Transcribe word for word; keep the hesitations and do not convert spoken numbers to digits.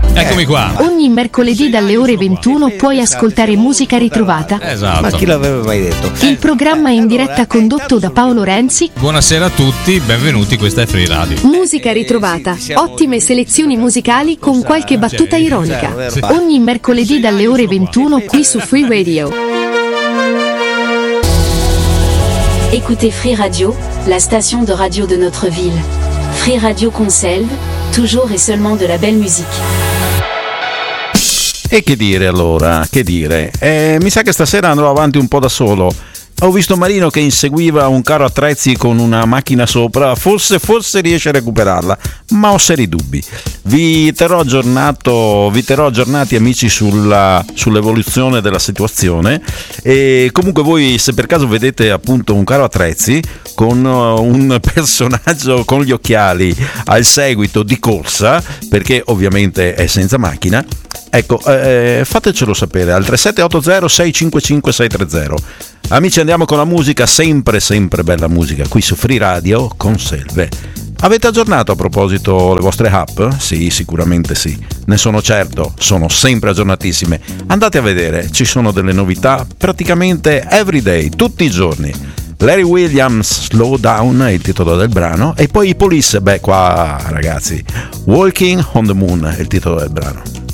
Eccomi qua. Ogni mercoledì dalle ore ventuno puoi ascoltare Musica Ritrovata. Esatto. Ma chi l'aveva mai detto? Il programma è in diretta condotto da Paolo Renzi. Buonasera a tutti, benvenuti, questa è Free Radio. Musica Ritrovata, ottime selezioni musicali con qualche battuta ironica. Ogni mercoledì dalle ore ventuno qui su Free Radio. Écoutez Free Radio, la station de radio de notre ville. Free Radio Conselve, toujours et seulement de la belle musique. E che dire allora, che dire? Eh, mi sa che stasera andrò avanti un po' da solo. Ho visto Marino che inseguiva un carro attrezzi con una macchina sopra, forse, forse riesce a recuperarla, ma ho seri dubbi. Vi terrò aggiornato, vi terrò aggiornati amici sulla, sull'evoluzione della situazione, e comunque voi se per caso vedete appunto un carro attrezzi con un personaggio con gli occhiali al seguito di corsa, perché ovviamente è senza macchina, ecco, eh, fatecelo sapere al tre sette otto zero sei cinque cinque sei tre zero. Amici, andiamo con la musica, sempre sempre bella musica qui su Free Radio Conselve. Avete aggiornato a proposito le vostre app? Sì, sicuramente sì, ne sono certo, sono sempre aggiornatissime. Andate a vedere, ci sono delle novità praticamente every day, tutti i giorni. Larry Williams, Slow Down è il titolo del brano, e poi i Police, beh qua ragazzi, Walking on the Moon è il titolo del brano.